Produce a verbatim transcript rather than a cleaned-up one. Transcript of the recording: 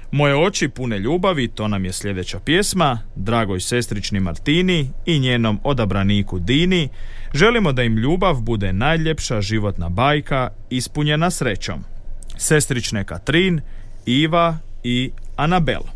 Moje oči pune ljubavi, to nam je sljedeća pjesma, dragoj sestrični Martini i njenom odabraniku Dini, želimo da im ljubav bude najljepša životna bajka ispunjena srećom. Sestrične Katrin, Iva i Anabel.